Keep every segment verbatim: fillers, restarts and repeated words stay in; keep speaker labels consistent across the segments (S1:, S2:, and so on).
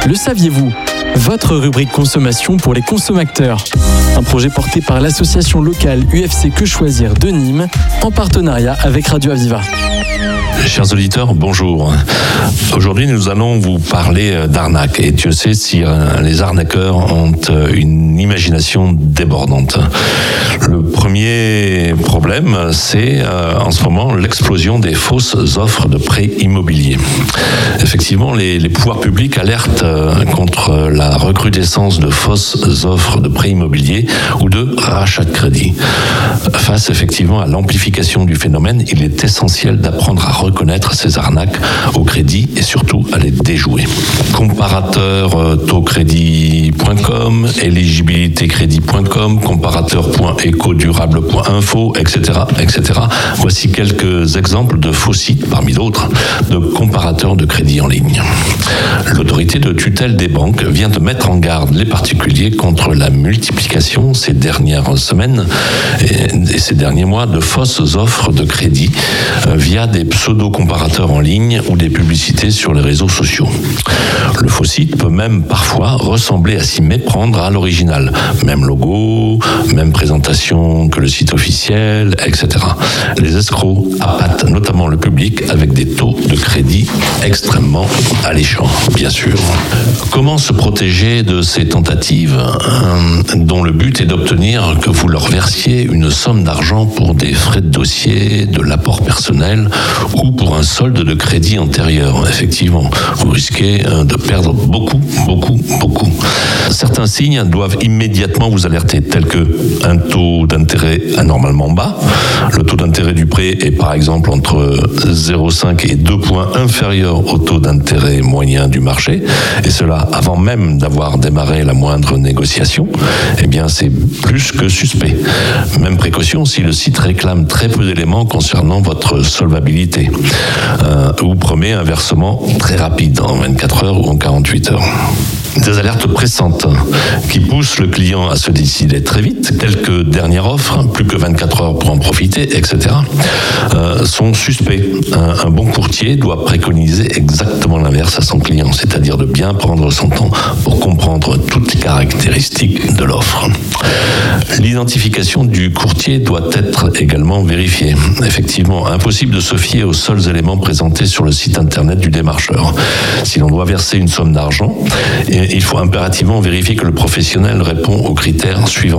S1: Le saviez-vous ? Votre rubrique consommation pour les consommateurs. Un projet porté par l'association locale U F C Que Choisir de Nîmes en partenariat avec Radio Aviva.
S2: Chers auditeurs, bonjour. Aujourd'hui, nous allons vous parler d'arnaque. Et Dieu sait si les arnaqueurs ont une imagination débordante. Le premier problème, c'est en ce moment l'explosion des fausses offres de prêts immobiliers. Effectivement, les, les pouvoirs publics alertent contre la recrudescence de fausses offres de prêts immobiliers ou de rachat de crédit. Face effectivement à l'amplification du phénomène, il est essentiel d'apprendre à reconnaître ces arnaques au crédit et surtout à les déjouer. Comparateur taux crédit point com, éligibilité crédit point com, comparateur point écodurable point info, et cetera, et cetera. Voici quelques exemples de faux sites, parmi d'autres, de comparateurs de crédit en ligne. L'autorité de tutelle des banques vient de mettre en garde les particuliers contre la multiplication ces dernières semaines et ces derniers mois de fausses offres de crédit via des pseudo-comparateurs en ligne ou des publicités sur les réseaux sociaux. Le faux site peut même parfois ressembler à s'y méprendre à l'original. Même logo, même présentation que le site officiel, et cetera. Les escrocs appâtent notamment le public avec des taux de crédit extrêmement alléchants, bien sûr. Comment se protéger de ces tentatives euh, dont le but est d'obtenir que vous leur versiez une somme d'argent pour des frais de dossier, de l'apport personnel ou pour un solde de crédit antérieur? Effectivement, vous risquez de perdre beaucoup, beaucoup, beaucoup. Certains signes doivent immédiatement vous alerter, tels que un taux d'intérêt anormalement bas. Le taux d'intérêt du prêt est par exemple entre zéro virgule cinq et deux points inférieur au taux d'intérêt moyen du marché, et cela avant même d'avoir démarré la moindre négociation. Eh bien, c'est plus que suspect. Même précaution si le site réclame très peu d'éléments concernant votre solvabilité euh, ou promet un versement très rapide en vingt-quatre heures ou en quarante-huit heures. Des alertes pressantes qui poussent le client à se décider très vite, telles que dernière offre, plus que vingt-quatre heures pour en profiter, et cetera, euh, sont suspects. Un, un bon courtier doit préconiser exactement l'inverse à son client, c'est-à-dire de bien prendre son temps pour comprendre toutes les caractéristiques de l'offre. L'identification du courtier doit être également vérifiée. Effectivement, impossible de se fier aux seuls éléments présentés sur le site internet du démarcheur. Si l'on doit verser une somme d'argent, il faut impérativement vérifier que le professionnel répond aux critères suivants.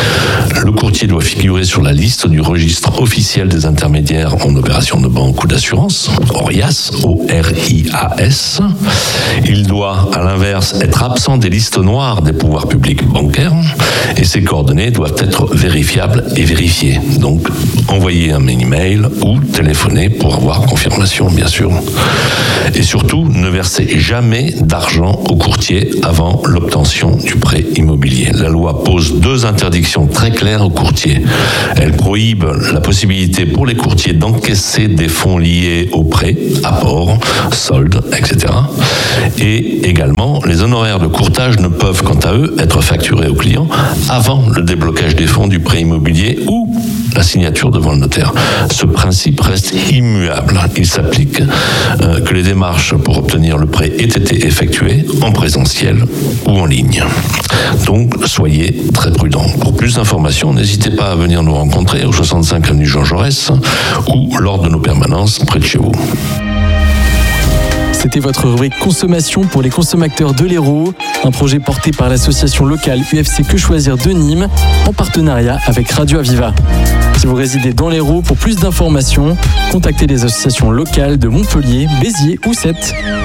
S2: Le courtier doit figurer sur la liste du registre officiel des intermédiaires en opération de banque ou d'assurance, ORIAS, O R I A S. Il doit, à l'inverse, être absent des listes noires des pouvoirs publics bancaires et ses coordonnées doivent être vérifiables et vérifiées. Donc, envoyer un email ou téléphoner pour avoir confirmation, bien sûr. Et surtout, ne versez jamais d'argent au courtier avant l'obtention du prêt immobilier. La loi pose deux interdictions très claires aux courtiers. Elle prohibe la possibilité pour les courtiers d'encaisser des fonds liés au prêt, apport, solde, et cetera. Et également, les honoraires de courtage ne peuvent, quant à eux, être facturés aux clients avant le déblocage des fonds du prêt immobilier ou la signature devant le notaire. Ce principe reste immuable. Il s'applique euh, que les démarches pour obtenir le prêt aient été effectuées en présentiel ou en ligne. Donc, soyez très prudents. Pour plus d'informations, n'hésitez pas à venir nous rencontrer au soixante-cinq avenue Jean Jaurès ou lors de nos permanences près de chez vous.
S1: C'était votre rubrique consommation pour les consommateurs de l'Hérault, un projet porté par l'association locale U F C Que Choisir de Nîmes en partenariat avec Radio Aviva. Si vous résidez dans l'Hérault, pour plus d'informations, contactez les associations locales de Montpellier, Béziers ou Sète.